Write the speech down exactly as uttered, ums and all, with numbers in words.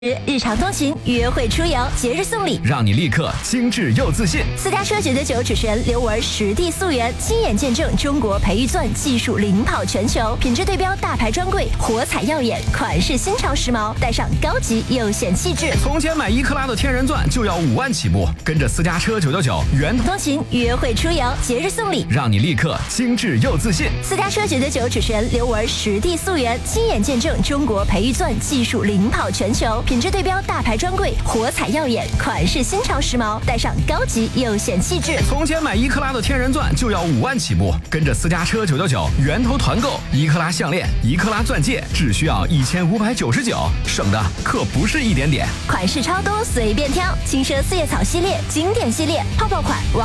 日常通勤、约会出游、节日送礼， 让你立刻精致又自信。 私家车九九九主持人刘文实地溯源，亲眼见证中国培育钻技术领跑全球，品质对标大牌专柜，火彩耀眼，款式新潮时髦，带上高级又显气质。 从前买一克拉的天然钻就要五万起步，跟着私家车九九九源头通勤、约会出游、节日送礼， 让你立刻精致又自信。 私家车九九九主持人刘文实地溯源，亲眼见证中国培育钻技术领跑全球。品质对标大牌专柜，火彩耀眼，款式新潮时髦，带上高级又显气质。 从前买一克拉的天然钻就要五万起步，跟着私家车九九九源头团购，一克拉项链、一克拉钻戒只需要一千五百九十九，省的可不是一点点。 款式超多，随便挑，轻奢四叶草系列、经典系列、泡泡款。